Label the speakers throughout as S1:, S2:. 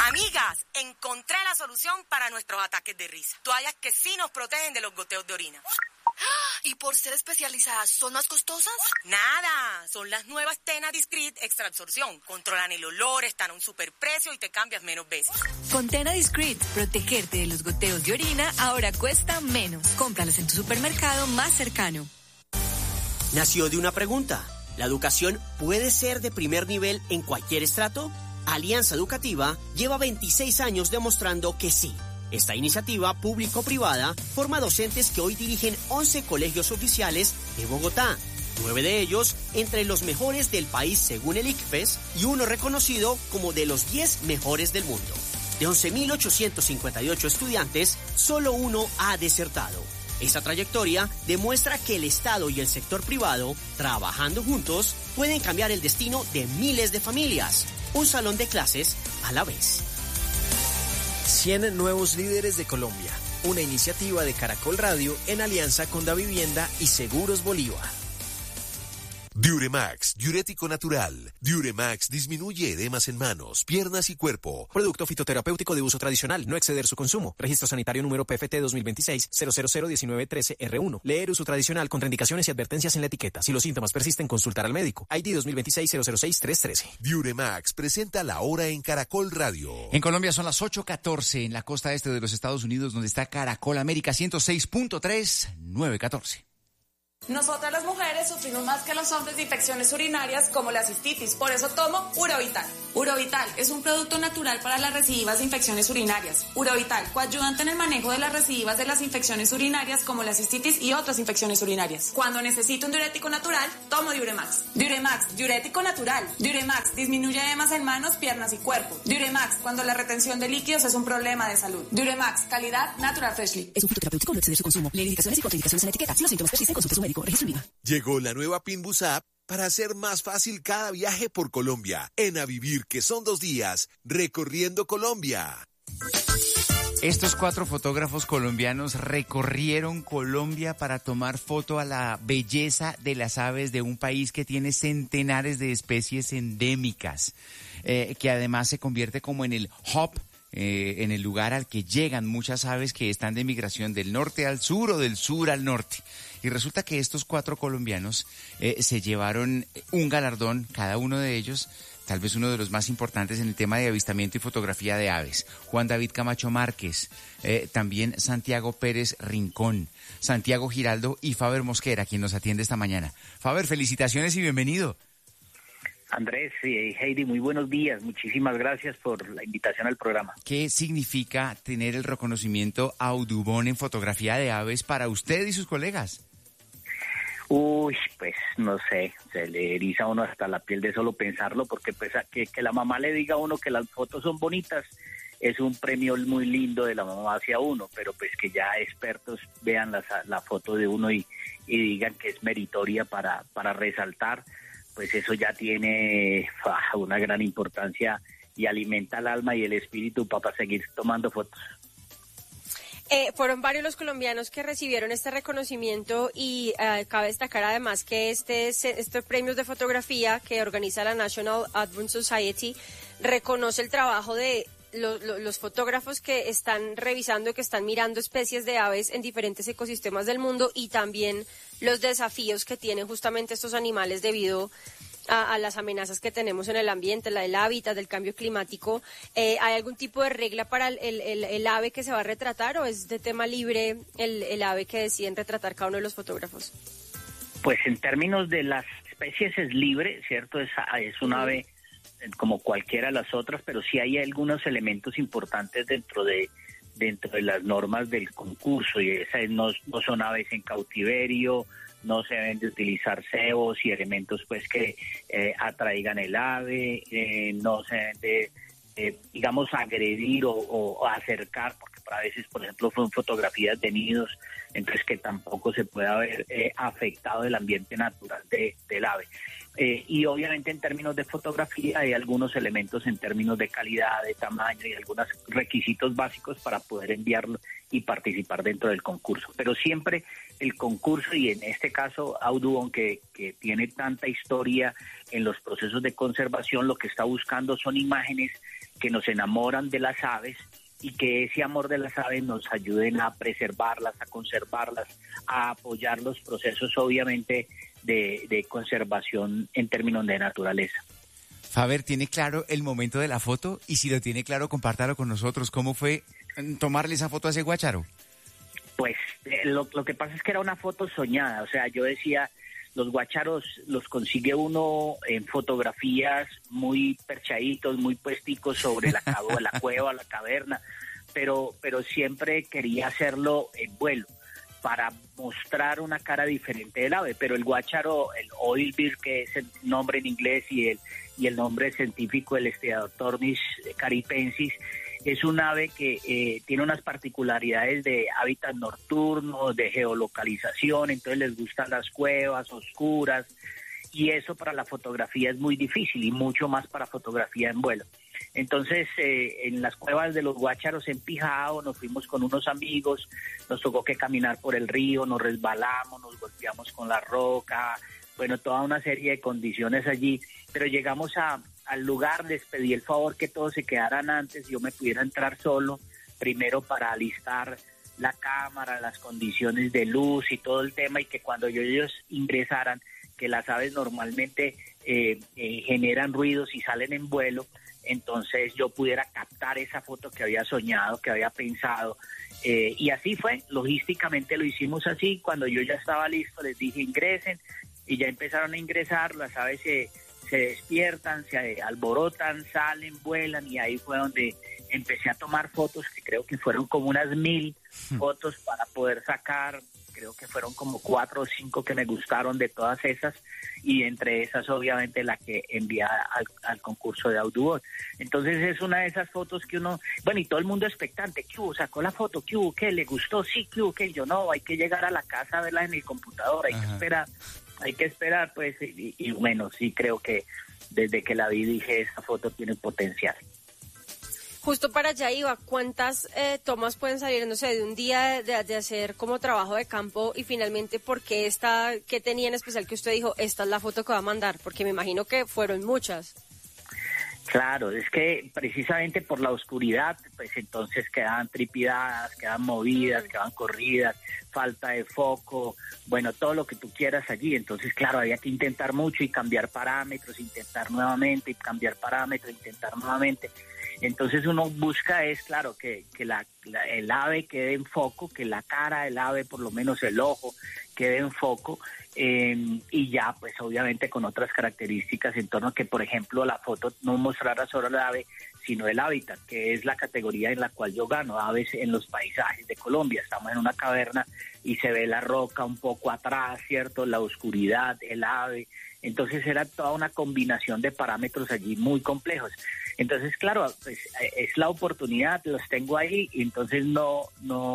S1: Amigas, encontré la solución para nuestros ataques de risa. Toallas que sí nos protegen de los goteos de orina.
S2: ¿Y por ser especializadas, son más costosas?
S1: Nada, son las nuevas Tena Discreet Extra Absorción. Controlan el olor, están a un superprecio y te cambias menos veces.
S3: Con Tena Discreet, protegerte de los goteos de orina ahora cuesta menos. Cómpralos en tu supermercado más cercano.
S4: Nació de una pregunta. ¿La educación puede ser de primer nivel en cualquier estrato? Alianza Educativa lleva 26 años demostrando que sí. Esta iniciativa público-privada forma docentes que hoy dirigen 11 colegios oficiales de Bogotá, 9 de ellos entre los mejores del país según el ICFES y uno reconocido como de los 10 mejores del mundo. De 11.858 estudiantes, solo uno ha desertado. Esa trayectoria demuestra que el Estado y el sector privado, trabajando juntos, pueden cambiar el destino de miles de familias. Un salón de clases a la vez.
S5: 100 nuevos líderes de Colombia. Una iniciativa de Caracol Radio en alianza con Davivienda y Seguros Bolívar.
S6: Diuremax, diurético natural. Diuremax disminuye edemas en manos, piernas y cuerpo.
S5: Producto fitoterapéutico de uso tradicional, no exceder su consumo. Registro sanitario número PFT 2026-0001913R1. Leer uso tradicional, contraindicaciones y advertencias en la etiqueta. Si los síntomas persisten, consultar al médico. ID 2026-006-313.
S6: Diuremax presenta la hora en Caracol Radio.
S7: En Colombia son las 8:14 en la costa este de los Estados Unidos, donde está Caracol América 106.3, 914.
S8: Nosotras las mujeres sufrimos más que los hombres de infecciones urinarias como la cistitis, por eso tomo Urovital. Urovital es un producto natural para las recidivas de infecciones urinarias. Urovital, coayudante en el manejo de las recidivas de las infecciones urinarias como la cistitis y otras infecciones urinarias. Cuando necesito un diurético natural, tomo Diuremax. Diuremax, diurético natural. Diuremax, disminuye edemas en manos, piernas y cuerpo. Diuremax, cuando la retención de líquidos es un problema de salud. Diuremax, calidad Natural Freshly.
S3: Es un fitoterapéutico, no exceder su consumo. Lee indicaciones y contraindicaciones en la etiqueta. Si los síntomas persisten, consulte a su médico. Registro IVA.
S6: Llegó la nueva Pinbus App para hacer más fácil cada viaje por Colombia. En A Vivir, que son 2 días, recorriendo Colombia.
S7: Estos 4 fotógrafos colombianos recorrieron Colombia para tomar foto a la belleza de las aves de un país que tiene centenares de especies endémicas, que además se convierte como en el hub, en el lugar al que llegan muchas aves que están de migración del norte al sur o del sur al norte. Y resulta que estos 4 colombianos se llevaron un galardón, cada uno de ellos, tal vez uno de los más importantes en el tema de avistamiento y fotografía de aves. Juan David Camacho Márquez, también Santiago Pérez Rincón, Santiago Giraldo y Faber Mosquera, quien nos atiende esta mañana. Faber, felicitaciones y bienvenido.
S9: Andrés, Heidi, muy buenos días. Muchísimas gracias por la invitación al programa.
S7: ¿Qué significa tener el reconocimiento Audubon en fotografía de aves para usted y sus colegas?
S9: Uy, pues no sé, se le eriza a uno hasta la piel de solo pensarlo, porque pues que la mamá le diga a uno que las fotos son bonitas es un premio muy lindo de la mamá hacia uno, pero pues que ya expertos vean la foto de uno y digan que es meritoria para resaltar, pues eso ya tiene una gran importancia y alimenta el alma y el espíritu para seguir tomando fotos.
S10: Fueron varios los colombianos que recibieron este reconocimiento y cabe destacar además que estos premios de fotografía que organiza la National Audubon Society reconoce el trabajo de los fotógrafos que están revisando, que están mirando especies de aves en diferentes ecosistemas del mundo y también los desafíos que tienen justamente estos animales debido a las amenazas que tenemos en el ambiente, la del hábitat, del cambio climático. ¿Hay algún tipo de regla para el ave que se va a retratar o es de tema libre el ave que deciden retratar cada uno de los fotógrafos?
S9: Pues en términos de las especies es libre, ¿cierto? Es un ave como cualquiera de las otras, pero sí hay algunos elementos importantes dentro de las normas del concurso y esas no son aves en cautiverio, no se deben de utilizar cebos y elementos pues que atraigan el ave, no se deben de, digamos, agredir o acercar, porque a veces, por ejemplo, son fotografías de nidos, entonces que tampoco se puede haber afectado el ambiente natural del ave. Y obviamente en términos de fotografía hay algunos elementos en términos de calidad, de tamaño y algunos requisitos básicos para poder enviarlo y participar dentro del concurso. Pero siempre el concurso, y en este caso Audubon, que tiene tanta historia en los procesos de conservación, lo que está buscando son imágenes que nos enamoran de las aves y que ese amor de las aves nos ayuden a preservarlas, a conservarlas, a apoyar los procesos obviamente de conservación en términos de naturaleza.
S7: Faber, ¿tiene claro el momento de la foto? Y si lo tiene claro, compártalo con nosotros. ¿Cómo fue tomarle esa foto a ese guácharo?
S9: Pues lo que pasa es que era una foto soñada, o sea, yo decía, los guácharos los consigue uno en fotografías muy perchaditos, muy puesticos sobre la cueva, la caverna, pero siempre quería hacerlo en vuelo, para mostrar una cara diferente del ave, pero el guácharo, el oilbill, que es el nombre en inglés, y el nombre científico, el Steatoctornis caripensis, es un ave que tiene unas particularidades de hábitat nocturno, de geolocalización, entonces les gustan las cuevas oscuras, y eso para la fotografía es muy difícil, y mucho más para fotografía en vuelo. Entonces, en las cuevas de los guácharos en Pijao, nos fuimos con unos amigos, nos tocó que caminar por el río, nos resbalamos, nos golpeamos con la roca, bueno, toda una serie de condiciones allí, pero llegamos al lugar, les pedí el favor que todos se quedaran antes, yo me pudiera entrar solo, primero para alistar la cámara, las condiciones de luz y todo el tema, y que cuando ellos ingresaran, que las aves normalmente generan ruidos y salen en vuelo, entonces yo pudiera captar esa foto que había soñado, que había pensado, y así fue, logísticamente lo hicimos así. Cuando yo ya estaba listo les dije ingresen, y ya empezaron a ingresar, las aves se despiertan, se alborotan, salen, vuelan, y ahí fue donde empecé a tomar fotos, que creo que fueron como unas 1000 fotos para poder sacar. Creo que fueron como 4 o 5 que me gustaron de todas esas, y entre esas obviamente la que envía al concurso de Audubon. Entonces es una de esas fotos que uno, bueno, y todo el mundo expectante, ¿qué hubo? ¿Sacó la foto? ¿Qué hubo? ¿Qué? ¿Le gustó? Sí, ¿qué hubo? ¿Qué? Yo no, hay que llegar a la casa a verla en el computador, hay que esperar, pues, y bueno, sí creo que desde que la vi dije, esa foto tiene potencial.
S10: Justo para allá iba, ¿cuántas tomas pueden salir, no sé, de un día de hacer como trabajo de campo, y finalmente por qué qué tenía en especial que usted dijo, esta es la foto que va a mandar? Porque me imagino que fueron muchas.
S9: Claro, es que precisamente por la oscuridad, pues entonces quedaban tripidadas, quedaban movidas, quedaban corridas, falta de foco, bueno, todo lo que tú quieras allí. Entonces, claro, había que intentar mucho y cambiar parámetros, intentar nuevamente, y cambiar parámetros, intentar nuevamente. Entonces uno busca claro, que el ave quede en foco, que la cara del ave, por lo menos el ojo, quede en foco, y ya pues obviamente con otras características en torno a que, por ejemplo, la foto no mostrara solo el ave, sino el hábitat, que es la categoría en la cual yo gano, aves en los paisajes de Colombia. Estamos en una caverna y se ve la roca un poco atrás, ¿cierto? La oscuridad, el ave. Entonces era toda una combinación de parámetros allí muy complejos. Entonces, claro, pues es la oportunidad, los tengo ahí, y entonces no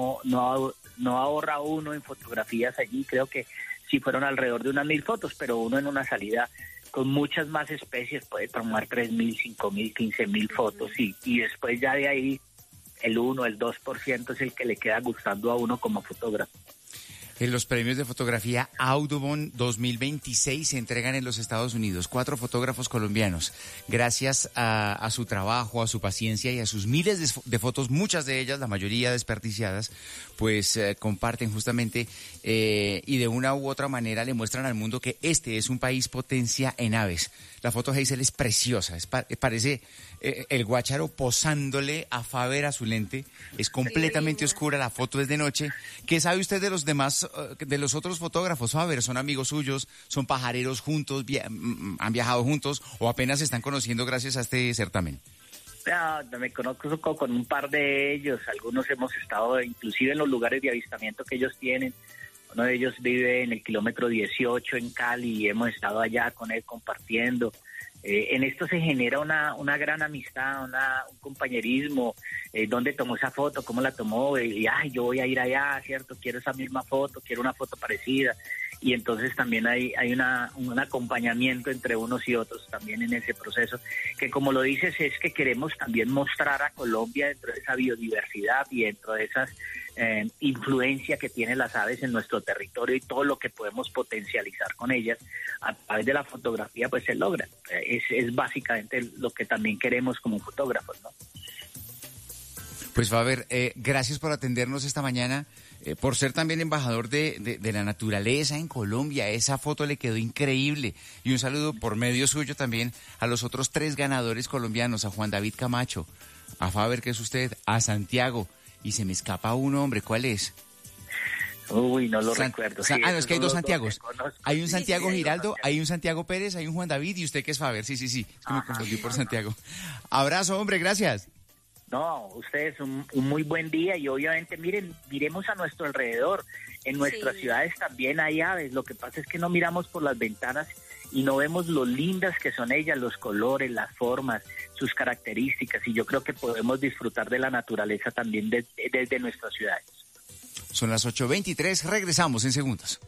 S9: ahorra uno en fotografías allí. Creo que sí fueron alrededor de unas 1000 fotos, pero uno en una salida con muchas más especies puede tomar 3000, 5000, 15000 fotos, y después ya de ahí el 1, el 2% es el que le queda gustando a uno como fotógrafo.
S7: En los premios de fotografía Audubon 2026 se entregan en los Estados Unidos. 4 fotógrafos colombianos, gracias a su trabajo, a su paciencia y a sus miles de fotos, muchas de ellas, la mayoría desperdiciadas, pues comparten justamente y de una u otra manera le muestran al mundo que este es un país potencia en aves. La foto, Hazel, es preciosa, parece el guácharo posándole a Faber a su lente, es completamente oscura, la foto es de noche. ¿Qué sabe usted de los demás, de los otros fotógrafos, Faber? ¿Son amigos suyos? ¿Son pajareros juntos? ¿Han viajado juntos? ¿O apenas se están conociendo gracias a este certamen?
S9: No, me conozco con un par de ellos. Algunos hemos estado inclusive en los lugares de avistamiento que ellos tienen. Uno de ellos vive en el kilómetro 18 en Cali y hemos estado allá con él compartiendo. En esto se genera una gran amistad, un compañerismo. ¿Dónde tomó esa foto? ¿Cómo la tomó? Y yo voy a ir allá, ¿cierto? Quiero esa misma foto, quiero una foto parecida. y entonces también hay un acompañamiento entre unos y otros también en ese proceso, que como lo dices es que queremos también mostrar a Colombia dentro de esa biodiversidad y dentro de esas influencia que tienen las aves en nuestro territorio y todo lo que podemos potencializar con ellas a través de la fotografía, pues se logra. Es básicamente lo que también queremos como fotógrafos, ¿no?
S7: Pues Faber, gracias por atendernos esta mañana, por ser también embajador de la naturaleza en Colombia. Esa foto le quedó increíble. Y un saludo por medio suyo también a los otros 3 ganadores colombianos, a Juan David Camacho, a Faber, que es usted, a Santiago. Y se me escapa un hombre, ¿cuál es?
S9: Uy, no lo recuerdo. Sí,
S7: no, es que hay 2 Santiagos. Hay un Santiago
S9: sí,
S7: Giraldo, hay un Santiago Pérez, hay un Juan David y usted que es Faber. Sí. Es que me confundí por Santiago. Abrazo, hombre, gracias.
S9: No, ustedes un muy buen día y obviamente miremos a nuestro alrededor. En nuestras ciudades también hay aves. Lo que pasa es que no miramos por las ventanas y no vemos lo lindas que son ellas, los colores, las formas, sus características, y yo creo que podemos disfrutar de la naturaleza también desde nuestras ciudades.
S7: Son las 8:23, regresamos en segundos.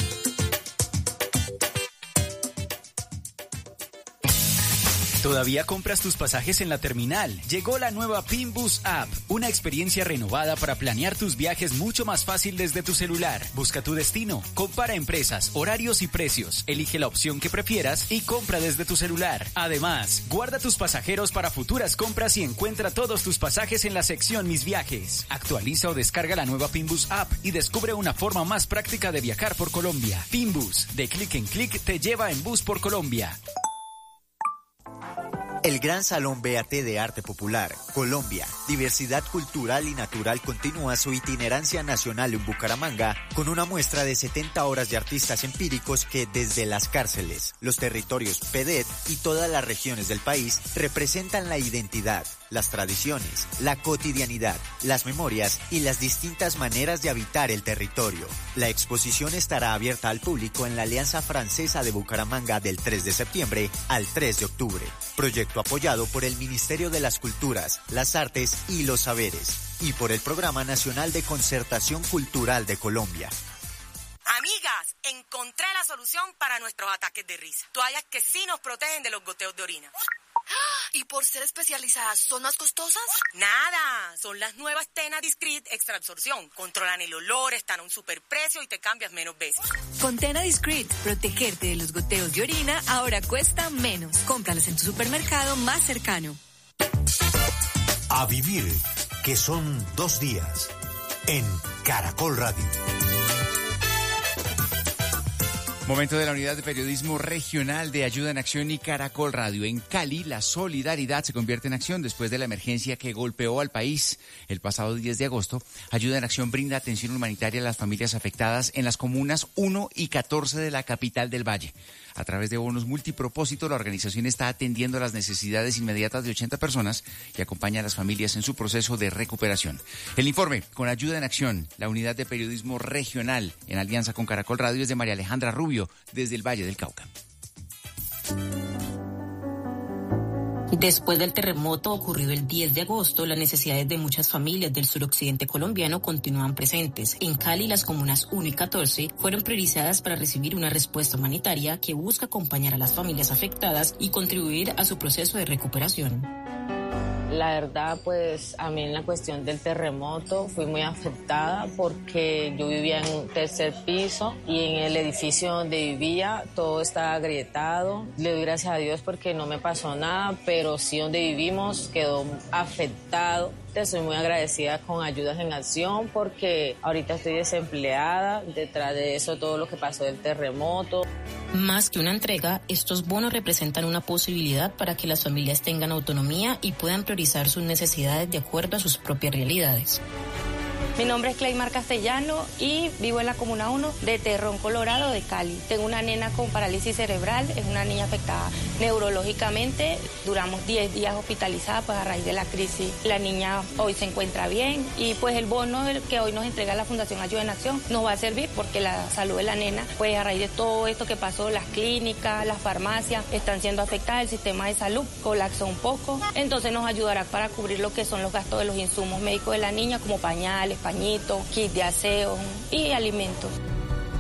S11: ¿Todavía compras tus pasajes en la terminal? Llegó la nueva Pinbus App, una experiencia renovada para planear tus viajes mucho más fácil desde tu celular. Busca tu destino, compara empresas, horarios y precios, elige la opción que prefieras y compra desde tu celular. Además, guarda tus pasajeros para futuras compras y encuentra todos tus pasajes en la sección Mis Viajes. Actualiza o descarga la nueva Pinbus App y descubre una forma más práctica de viajar por Colombia. Pinbus, de clic en clic, te lleva en bus por Colombia.
S12: El Gran Salón BAT de Arte Popular, Colombia, Diversidad Cultural y Natural continúa su itinerancia nacional en Bucaramanga con una muestra de 70 horas de artistas empíricos que desde las cárceles, los territorios PEDET y todas las regiones del país representan la identidad, las tradiciones, la cotidianidad, las memorias y las distintas maneras de habitar el territorio. La exposición estará abierta al público en la Alianza Francesa de Bucaramanga del 3 de septiembre al 3 de octubre. Proyecto apoyado por el Ministerio de las Culturas, las Artes y los Saberes y por el Programa Nacional de Concertación Cultural de Colombia.
S1: Amigas, encontré la solución para nuestros ataques de risa. Toallas que sí nos protegen de los goteos de orina.
S2: ¿Y por ser especializadas son más costosas?
S1: Nada, son las nuevas Tena Discreet Extra Absorción. Controlan el olor, están a un superprecio y te cambias menos veces.
S3: Con Tena Discreet, protegerte de los goteos de orina ahora cuesta menos. Cómpralas en tu supermercado más cercano.
S13: A vivir, que son 2 días, en Caracol Radio.
S7: Momento de la Unidad de Periodismo Regional de Ayuda en Acción y Caracol Radio. En Cali, la solidaridad se convierte en acción después de la emergencia que golpeó al país. El pasado 10 de agosto, Ayuda en Acción brinda atención humanitaria a las familias afectadas en las comunas 1 y 14 de la capital del Valle. A través de bonos multipropósito, la organización está atendiendo las necesidades inmediatas de 80 personas y acompaña a las familias en su proceso de recuperación. El informe con Ayuda en Acción, la Unidad de Periodismo Regional en alianza con Caracol Radio, es de María Alejandra Rubio, desde el Valle del Cauca.
S14: Después del terremoto ocurrido el 10 de agosto, las necesidades de muchas familias del suroccidente colombiano continúan presentes. En Cali, las comunas 1 y 14 fueron priorizadas para recibir una respuesta humanitaria que busca acompañar a las familias afectadas y contribuir a su proceso de recuperación.
S15: La verdad, pues a mí en la cuestión del terremoto fui muy afectada porque yo vivía en un 3er piso y en el edificio donde vivía todo estaba agrietado. Le doy gracias a Dios porque no me pasó nada, pero sí donde vivimos quedó afectado. Estoy muy agradecida con Ayudas en Acción porque ahorita estoy desempleada, detrás de eso todo lo que pasó del terremoto.
S14: Más que una entrega, estos bonos representan una posibilidad para que las familias tengan autonomía y puedan priorizar sus necesidades de acuerdo a sus propias realidades.
S16: Mi nombre es Cleymar Castellano y vivo en la Comuna 1 de Terrón, Colorado, de Cali. Tengo una nena con parálisis cerebral, es una niña afectada neurológicamente. Duramos 10 días hospitalizada pues, a raíz de la crisis. La niña hoy se encuentra bien y pues el bono que hoy nos entrega la Fundación Ayuda en Acción nos va a servir porque la salud de la nena, pues a raíz de todo esto que pasó, las clínicas, las farmacias están siendo afectadas, el sistema de salud colapsó un poco. Entonces nos ayudará para cubrir lo que son los gastos de los insumos médicos de la niña como pañales, pañitos, kit de aseo y alimentos.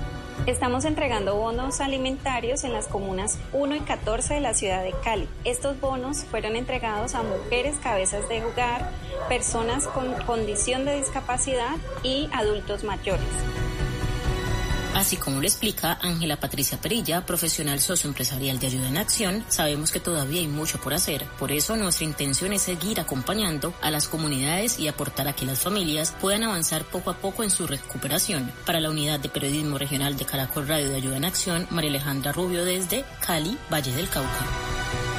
S17: Estamos entregando bonos alimentarios en las comunas 1 y 14 de la ciudad de Cali. Estos bonos fueron entregados a mujeres cabezas de hogar, personas con condición de discapacidad y adultos mayores.
S14: Así como lo explica Ángela Patricia Perilla, profesional socioempresarial de Ayuda en Acción, sabemos que todavía hay mucho por hacer. Por eso nuestra intención es seguir acompañando a las comunidades y aportar a que las familias puedan avanzar poco a poco en su recuperación. Para la Unidad de Periodismo Regional de Caracol Radio de Ayuda en Acción, María Alejandra Rubio desde Cali, Valle del Cauca.